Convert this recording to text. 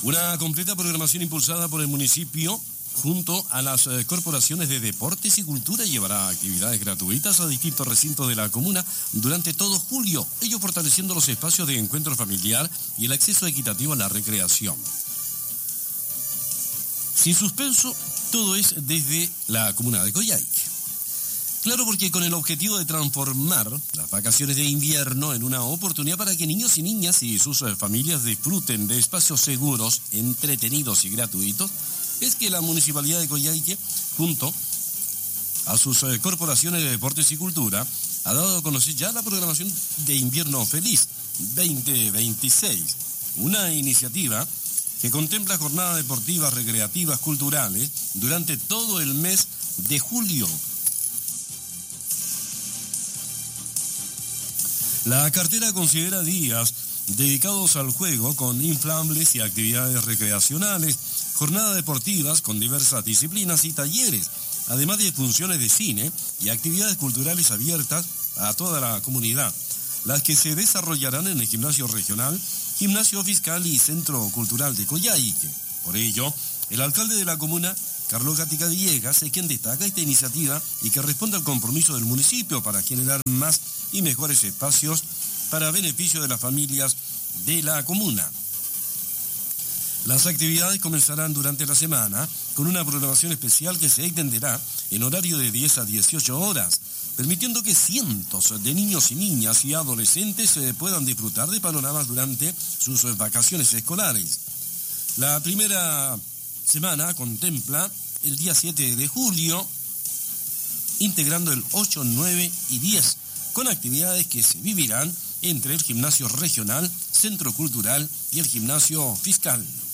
Una completa programación impulsada por el municipio junto a las corporaciones de deportes y cultura llevará actividades gratuitas a distintos recintos de la comuna durante todo julio, ello fortaleciendo los espacios de encuentro familiar y el acceso equitativo a la recreación. Sin suspenso, todo es desde la comuna de Coyhaique. Claro, porque con el objetivo de transformar las vacaciones de invierno en una oportunidad para que niños y niñas y sus familias disfruten de espacios seguros, entretenidos y gratuitos, es que la Municipalidad de Coyhaique, junto a sus corporaciones de deportes y cultura, ha dado a conocer ya la programación de Invierno Feliz 2026, una iniciativa que contempla jornadas deportivas, recreativas, culturales durante todo el mes de julio. La cartera considera días dedicados al juego con inflables y actividades recreacionales, jornadas deportivas con diversas disciplinas y talleres, además de funciones de cine y actividades culturales abiertas a toda la comunidad, las que se desarrollarán en el Gimnasio Regional, Gimnasio Fiscal y Centro Cultural de Coyhaique. Por ello, el alcalde de la comuna, Carlos Gatica Villegas, es quien destaca esta iniciativa y que responde al compromiso del municipio para generar más y mejores espacios para beneficio de las familias de la comuna. Las actividades comenzarán durante la semana con una programación especial que se extenderá en horario de 10 a 18 horas, permitiendo que cientos de niños y niñas y adolescentes puedan disfrutar de panoramas durante sus vacaciones escolares. La primera semana contempla el día 7 de julio, integrando el 8, 9 y 10, con actividades que se vivirán entre el Gimnasio Regional, Centro Cultural y el Gimnasio Fiscal.